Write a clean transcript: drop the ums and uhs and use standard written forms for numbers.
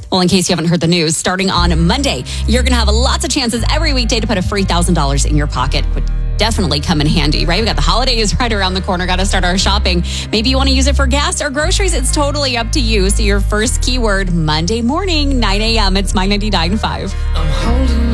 Well, in case you haven't heard the news, starting on Monday, you're going to have lots of chances every weekday to put a free $1,000 in your pocket. Would definitely come in handy, right? We got the holidays right around the corner. Got to start our shopping. Maybe you want to use it for gas or groceries. It's totally up to you. So your first keyword, Monday morning, 9 a.m. It's My 99.5. I'm holding